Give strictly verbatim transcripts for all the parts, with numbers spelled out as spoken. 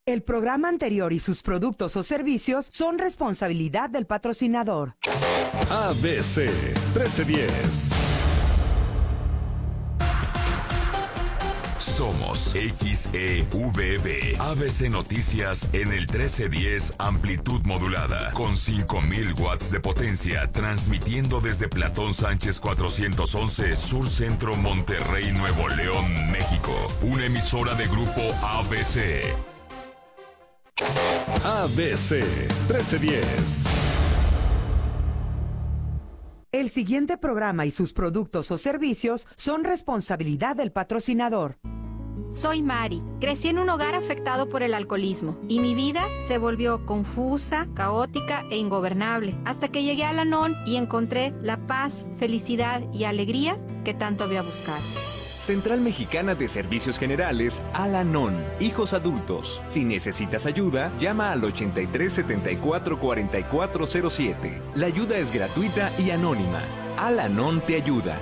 El programa anterior y sus productos o servicios son responsabilidad del patrocinador. A B C trece diez. Somos X E V B. A B C Noticias en el trece diez amplitud modulada con cinco mil watts de potencia, transmitiendo desde Platón Sánchez cuatrocientos once, Sur Centro, Monterrey, Nuevo León, México. Una emisora de grupo A B C. A B C trece diez. El siguiente programa y sus productos o servicios son responsabilidad del patrocinador. Soy Mari. Crecí en un hogar afectado por el alcoholismo y mi vida se volvió confusa, caótica e ingobernable hasta que llegué a Al-Anon y encontré la paz, felicidad y alegría que tanto había buscado. Central Mexicana de Servicios Generales, Al-Anon. Hijos adultos. Si necesitas ayuda, llama al ochenta y tres setenta y cuatro cuarenta y cuatro cero siete. La ayuda es gratuita y anónima. Al-Anon te ayuda.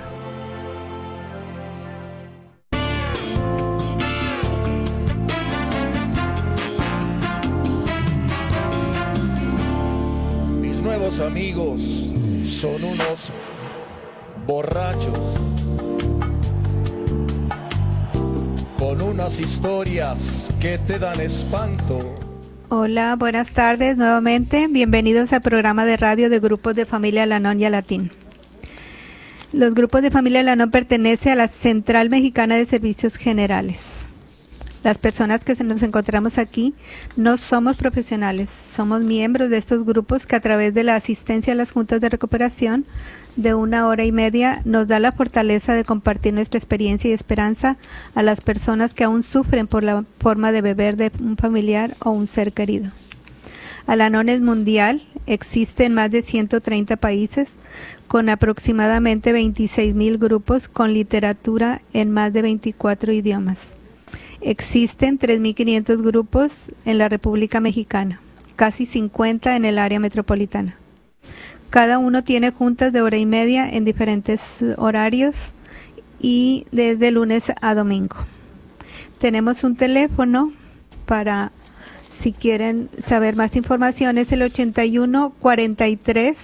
Mis nuevos amigos son unos borrachos con unas historias que te dan espanto. Hola, buenas tardes nuevamente. Bienvenidos al programa de radio de grupos de familia Al-Anon y Alatín. Los grupos de familia Al-Anon pertenecen a la Central Mexicana de Servicios Generales. Las personas que nos encontramos aquí no somos profesionales, somos miembros de estos grupos que a través de la asistencia a las juntas de recuperación de una hora y media nos da la fortaleza de compartir nuestra experiencia y esperanza a las personas que aún sufren por la forma de beber de un familiar o un ser querido. Al-Anon es mundial, existe en más de ciento treinta países con aproximadamente veintiséis mil grupos con literatura en más de veinticuatro idiomas. Existen tres mil quinientos grupos en la República Mexicana, casi cincuenta en el área metropolitana. Cada uno tiene juntas de hora y media en diferentes horarios y desde lunes a domingo. Tenemos un teléfono para, si quieren saber más información, es el ochenta y uno cuarenta y tres,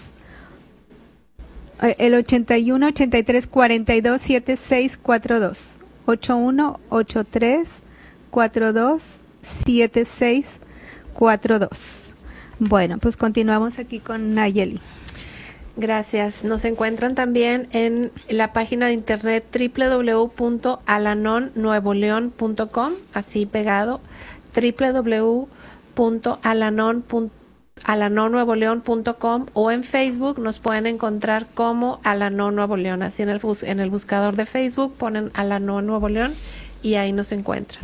el ochenta y uno ochenta y tres cuarenta y dos setenta y seis cuarenta y dos, ochenta y uno ochenta y tres cuarenta y dos setenta y seis cuarenta y dos. Bueno, pues continuamos aquí con Nayeli. Gracias. Nos encuentran también en la página de internet doble u doble u doble u punto alanon nuevo león punto com, así pegado, doble u doble u doble u punto alanon nuevo león punto com, o en Facebook nos pueden encontrar como Al-Anon Nuevo León. Así en el, bus en el buscador de Facebook ponen Al-Anon Nuevo León y ahí nos encuentran.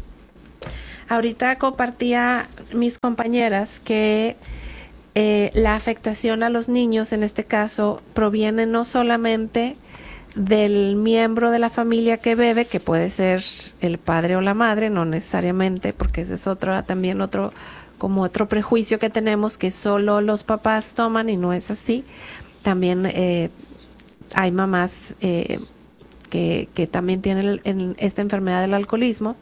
Ahorita compartía mis compañeras que eh, la afectación a los niños en este caso proviene no solamente del miembro de la familia que bebe, que puede ser el padre o la madre, no necesariamente, porque ese es otro, también otro, como otro prejuicio que tenemos, que solo los papás toman, y no es así. También eh, hay mamás eh, que, que también tienen el, en esta enfermedad del alcoholismo.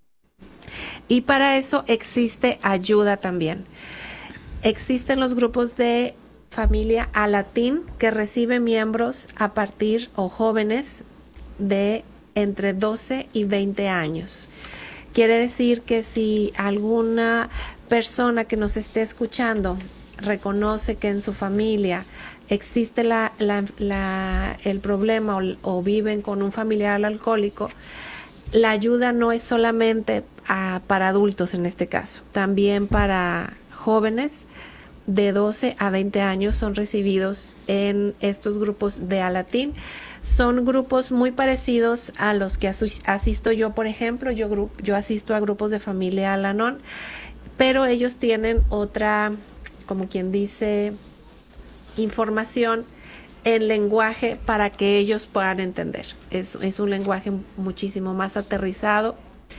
Y para eso existe ayuda también. Existen los grupos de familia Alatín que reciben miembros a partir, o jóvenes, de entre doce y veinte años. Quiere decir que si alguna persona que nos esté escuchando reconoce que en su familia existe la, la, la, el problema o, o viven con un familiar alcohólico, la ayuda no es solamente a, para adultos en este caso, también para jóvenes de doce a veinte años son recibidos en estos grupos de Alatín. Son grupos muy parecidos a los que asisto yo, por ejemplo. Yo, yo asisto a grupos de familia Al-Anon, pero ellos tienen otra, como quien dice, información en lenguaje para que ellos puedan entender. Es, es un lenguaje muchísimo más aterrizado,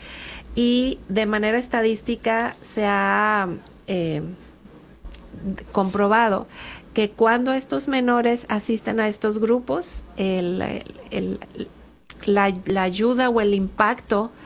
y de manera estadística se ha eh, comprobado que cuando estos menores asisten a estos grupos, el, el, el, la, la ayuda o el impacto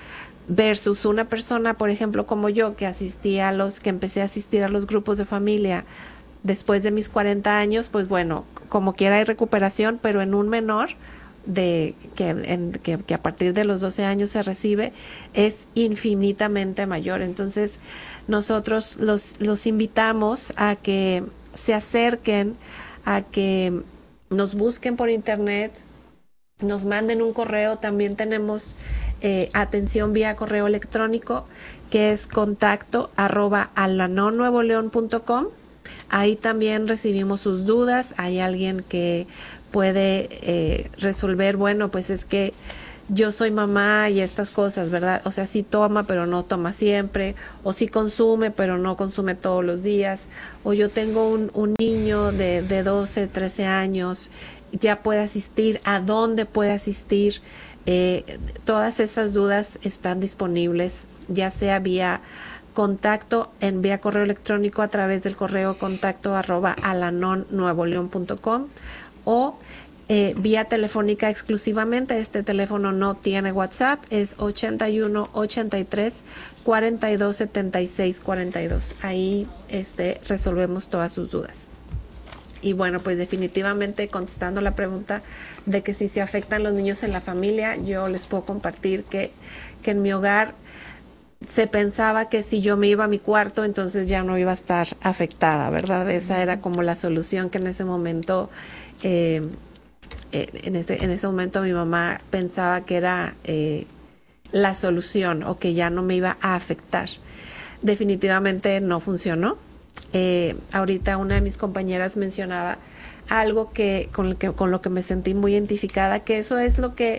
versus una persona, por ejemplo, como yo, que asistía a los, que empecé a asistir a los grupos de familia después de mis cuarenta años, pues bueno, como quiera hay recuperación, pero en un menor de que, en, que, que a partir de los doce años se recibe, es infinitamente mayor. Entonces, nosotros los, los invitamos a que se acerquen, a que nos busquen por internet, nos manden un correo. También tenemos eh, atención vía correo electrónico, que es contacto arroba alanon nuevo león punto com. Ahí también recibimos sus dudas. Hay alguien que puede eh, resolver, bueno, pues es que yo soy mamá y estas cosas, ¿verdad? O sea, sí toma, pero no toma siempre, o sí consume, pero no consume todos los días, o yo tengo un, un niño de, de doce, trece años, ya puede asistir, ¿a dónde puede asistir? Eh, todas esas dudas están disponibles, ya sea vía contacto, en vía correo electrónico a través del correo contacto arroba alanon nuevo león punto com, o Eh, vía telefónica exclusivamente. Este teléfono no tiene WhatsApp, es ochenta y uno, ochenta y tres, cuarenta y dos, setenta y seis, cuarenta y dos. Ahí este, resolvemos todas sus dudas. Y bueno, pues definitivamente contestando la pregunta de que si se afectan los niños en la familia, yo les puedo compartir que, que en mi hogar se pensaba que si yo me iba a mi cuarto, entonces ya no iba a estar afectada, ¿verdad? Esa era como la solución que en ese momento... Eh, En ese, en ese momento mi mamá pensaba que era eh, la solución o que ya no me iba a afectar. Definitivamente no funcionó. Eh, ahorita una de mis compañeras mencionaba algo que con, lo que con lo que me sentí muy identificada, que eso es lo que,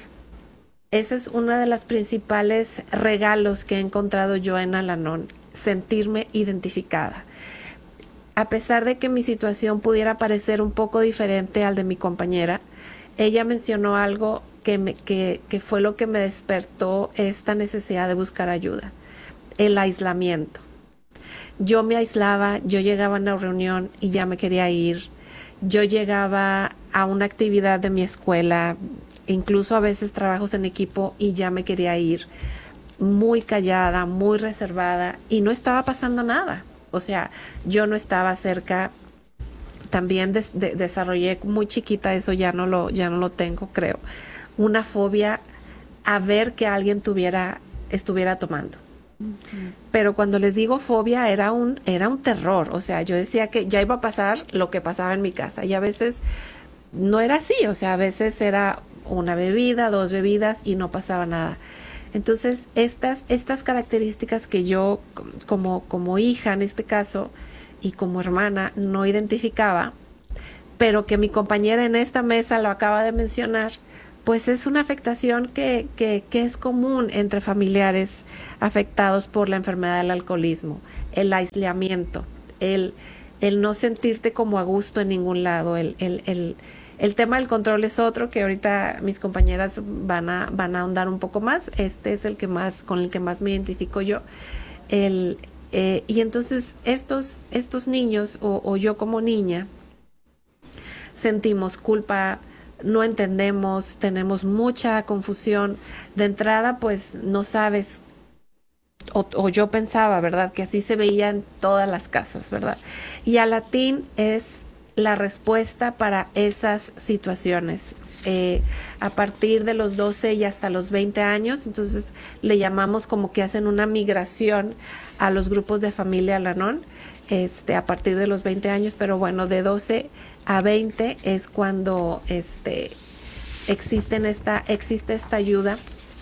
ese es uno de los principales regalos que he encontrado yo en Al-Anon, sentirme identificada. A pesar de que mi situación pudiera parecer un poco diferente al de mi compañera, ella mencionó algo que, me, que, que fue lo que me despertó esta necesidad de buscar ayuda: el aislamiento. Yo me aislaba, yo llegaba a una reunión y ya me quería ir. Yo llegaba a una actividad de mi escuela, incluso a veces trabajos en equipo, y ya me quería ir. Muy callada, muy reservada, y no estaba pasando nada. O sea, yo no estaba cerca. También des, de, desarrollé muy chiquita, eso ya no lo ya no lo tengo, creo, una fobia a ver que alguien tuviera estuviera tomando. Uh-huh. Pero cuando les digo fobia, era un era un terror. O sea, yo decía que ya iba a pasar lo que pasaba en mi casa, y a veces no era así. O sea, a veces era una bebida, dos bebidas y no pasaba nada. Entonces, estas, estas características que yo, como, como hija en este caso, y como hermana, no identificaba, pero que mi compañera en esta mesa lo acaba de mencionar, pues es una afectación que, que, que es común entre familiares afectados por la enfermedad del alcoholismo. El aislamiento, el, el no sentirte como a gusto en ningún lado, el... el, el El tema del control es otro que ahorita mis compañeras van a van a ahondar un poco más. Este es el que más con el que más me identifico yo. El, eh, y entonces estos estos niños o, o yo como niña sentimos culpa, no entendemos, tenemos mucha confusión. De entrada, pues no sabes, o, o yo pensaba, ¿verdad?, que así se veía en todas las casas, ¿verdad? Y Alatín es la respuesta para esas situaciones. Eh, a partir de los doce y hasta los veinte años, entonces le llamamos como que hacen una migración a los grupos de familia Al-Anon, este, a partir de los veinte años, pero bueno, de doce a veinte es cuando este, existen esta, existe esta ayuda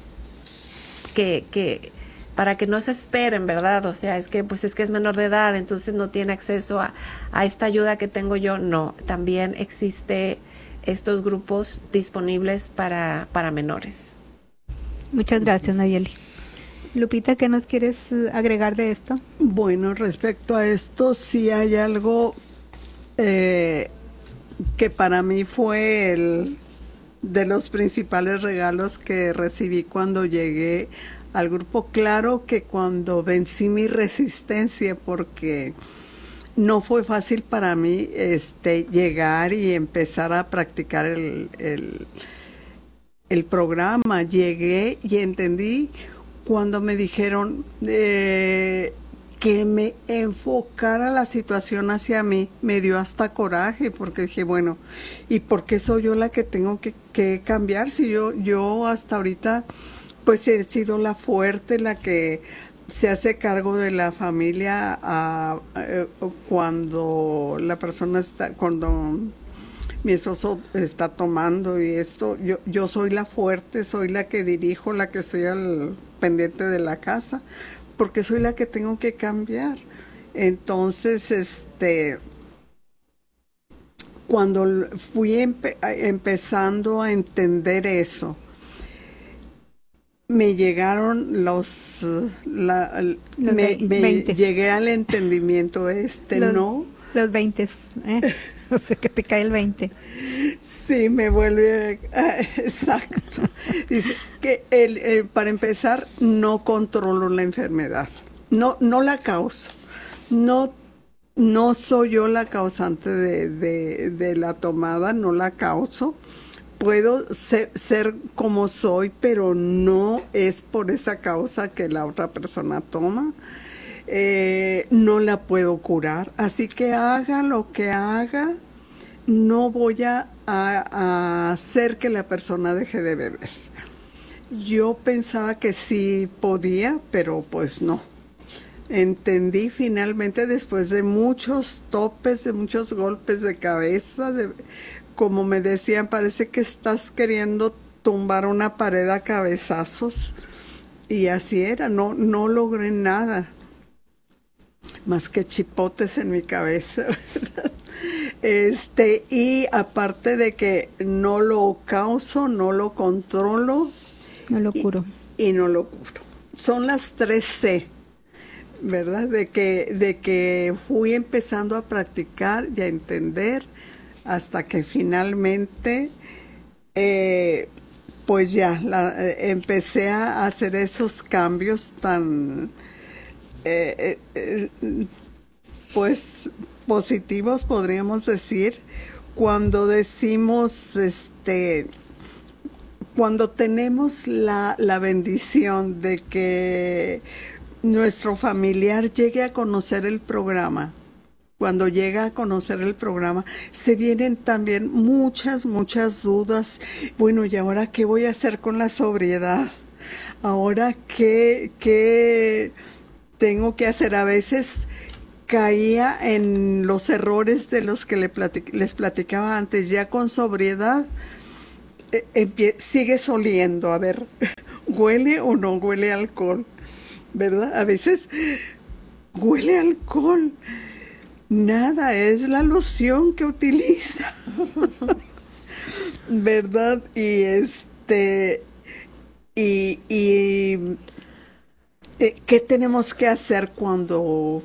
que, que para que no se esperen, ¿verdad? O sea, es que pues es que es menor de edad, entonces no tiene acceso a, a esta ayuda que tengo yo. No, también existe estos grupos disponibles para, para menores. Muchas gracias, Nayeli. Lupita, ¿qué nos quieres agregar de esto? Bueno, respecto a esto, sí hay algo eh, que para mí fue el de los principales regalos que recibí cuando llegué al grupo. Claro que cuando vencí mi resistencia, porque no fue fácil para mí este llegar y empezar a practicar el, el, el programa. Llegué y entendí cuando me dijeron eh, que me enfocara la situación hacia mí, me dio hasta coraje, porque dije, bueno, ¿y por qué soy yo la que tengo que, que cambiar? Si yo, yo hasta ahorita, pues he sido la fuerte, la que se hace cargo de la familia a, a, cuando la persona está, cuando mi esposo está tomando y esto, yo, yo soy la fuerte, soy la que dirijo, la que estoy al pendiente de la casa, porque soy la que tengo que cambiar. Entonces, este, cuando fui empe empezando a entender eso, me llegaron los, la, los me, me llegué al entendimiento este, los, ¿no? Los veinte, ¿eh? O sea, que te cae el veinte. Sí, me vuelve, uh, exacto. Dice que el, el, para empezar, no controlo la enfermedad, no, no la causo, no, no soy yo la causante de, de, de la tomada, no la causo. Puedo ser, ser como soy, pero no es por esa causa que la otra persona toma. Eh, no la puedo curar. Así que haga lo que haga, no voy a, a, a hacer que la persona deje de beber. Yo pensaba que sí podía, pero pues no. Entendí finalmente, después de muchos topes, de muchos golpes de cabeza, de... como me decían, parece que estás queriendo tumbar una pared a cabezazos. Y así era, no, no logré nada. Más que chipotes en mi cabeza. Este, y aparte de que no lo causo, no lo controlo. No lo curo. Y, y no lo curo. Son las tres C, ¿verdad? De que, de que fui empezando a practicar y a entender, hasta que finalmente, eh, pues ya, la, eh, empecé a hacer esos cambios tan, eh, eh, pues, positivos, podríamos decir, cuando decimos, este, cuando tenemos la, la bendición de que nuestro familiar llegue a conocer el programa. Cuando llega a conocer el programa, se vienen también muchas, muchas dudas. Bueno, ¿y ahora qué voy a hacer con la sobriedad? ¿Ahora qué, qué tengo que hacer? A veces caía en los errores de los que le platic- les platicaba antes. Ya con sobriedad, eh, sigues oliendo. A ver, ¿huele o no huele a alcohol? ¿Verdad? A veces huele a alcohol. Nada, es la loción que utiliza, ¿verdad? Y este, y, y eh, ¿qué tenemos que hacer cuando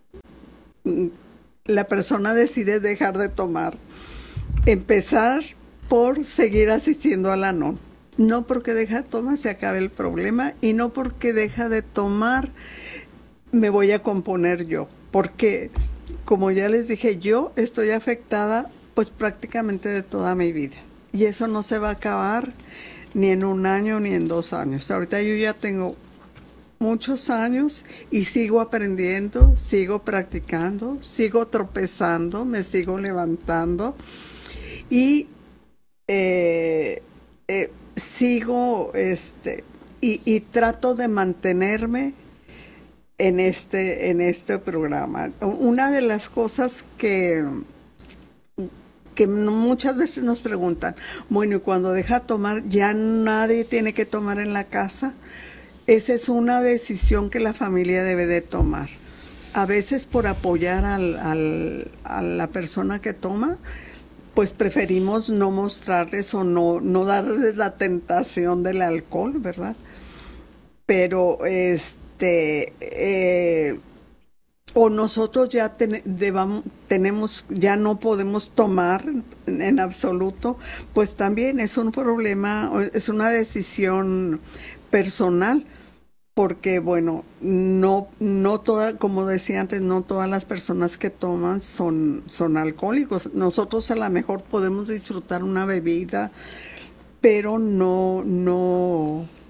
la persona decide dejar de tomar? Empezar por seguir asistiendo al ANON. No porque deja de tomar se acabe el problema, y no porque deja de tomar me voy a componer yo, porque como ya les dije, yo estoy afectada pues prácticamente de toda mi vida. Y eso no se va a acabar ni en un año ni en dos años. Ahorita yo ya tengo muchos años y sigo aprendiendo, sigo practicando, sigo tropezando, me sigo levantando y eh, eh, sigo este y, y trato de mantenerme en este, en este programa. Una de las cosas que, que muchas veces nos preguntan, bueno, y cuando deja tomar, ¿ya nadie tiene que tomar en la casa? Esa es una decisión que la familia debe de tomar. A veces por apoyar al, al, a la persona que toma, pues preferimos no mostrarles o no, no darles la tentación del alcohol, ¿verdad? Pero este Este, eh, o nosotros ya ten, debamos, tenemos, ya no podemos tomar en, en absoluto, pues también es un problema, es una decisión personal, porque bueno, no, no toda, como decía antes, no todas las personas que toman son, son alcohólicos. Nosotros a lo mejor podemos disfrutar una bebida, pero no, no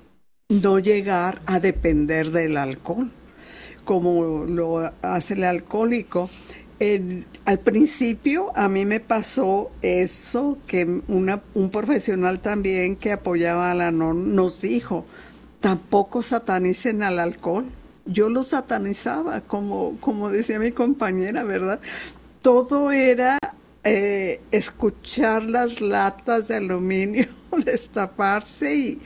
no llegar a depender del alcohol, como lo hace el alcohólico. En, al principio a mí me pasó eso, que una, un profesional también que apoyaba a Al-Anon nos dijo, tampoco satanicen al alcohol. Yo lo satanizaba, como, como decía mi compañera, ¿verdad? Todo era eh, escuchar las latas de aluminio destaparse y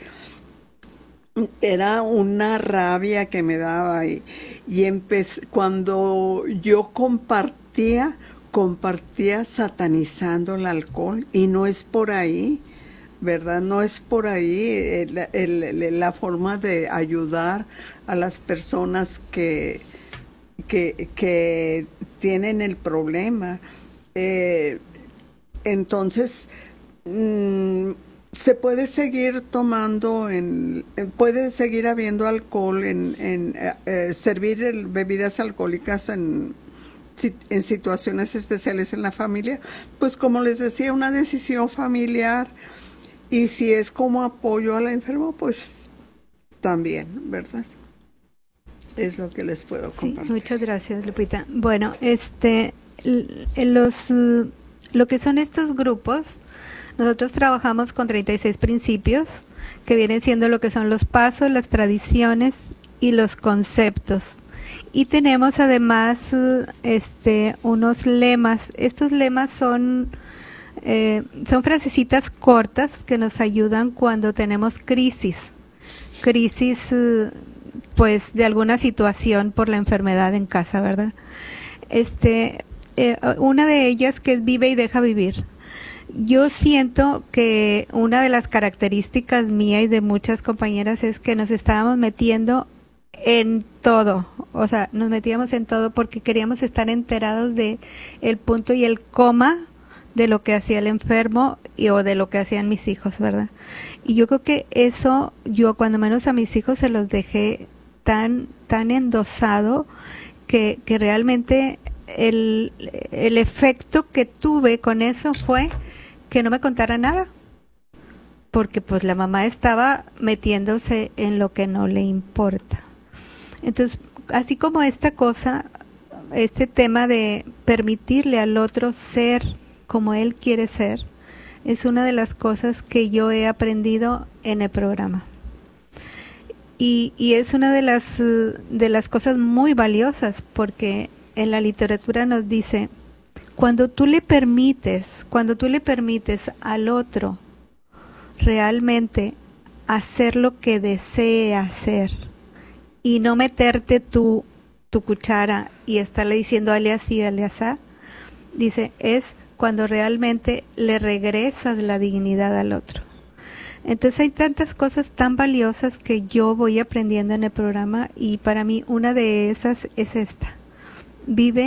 era una rabia que me daba. Y, y empecé, cuando yo compartía, compartía satanizando el alcohol, y no es por ahí, ¿verdad? No es por ahí el, el, el, la forma de ayudar a las personas que, que, que tienen el problema. Eh, entonces, mmm, se puede seguir tomando, en, puede seguir habiendo alcohol, en, en eh, servir el, bebidas alcohólicas en, en situaciones especiales en la familia, pues como les decía, una decisión familiar. Y si es como apoyo al enfermo, pues también, ¿verdad? Es lo que les puedo compartir. Sí, muchas gracias, Lupita. Bueno, este, los, lo que son estos grupos, nosotros trabajamos con treinta y seis principios, que vienen siendo lo que son los pasos, las tradiciones y los conceptos. Y tenemos además este, unos lemas. Estos lemas son... Eh, son frasecitas cortas que nos ayudan cuando tenemos crisis, crisis eh, pues de alguna situación por la enfermedad en casa, ¿verdad? Este, eh, una de ellas que es vive y deja vivir. Yo siento que una de las características mía y de muchas compañeras es que nos estábamos metiendo en todo, o sea, nos metíamos en todo porque queríamos estar enterados de el punto y el coma de lo que hacía el enfermo y, o de lo que hacían mis hijos, ¿verdad? Y yo creo que eso, yo cuando menos a mis hijos se los dejé tan, tan endosado que, que realmente el, el efecto que tuve con eso fue que no me contara nada, porque pues la mamá estaba metiéndose en lo que no le importa. Entonces, así como esta cosa, este tema de permitirle al otro ser como él quiere ser, es una de las cosas que yo he aprendido en el programa. Y, y es una de las, de las cosas muy valiosas, porque en la literatura nos dice, cuando tú le permites, cuando tú le permites al otro realmente hacer lo que desee hacer y no meterte tu, tu cuchara y estarle diciendo dale así, dale así, dice, es cuando realmente le regresas la dignidad al otro. Entonces hay tantas cosas tan valiosas que yo voy aprendiendo en el programa, y para mí una de esas es esta: vive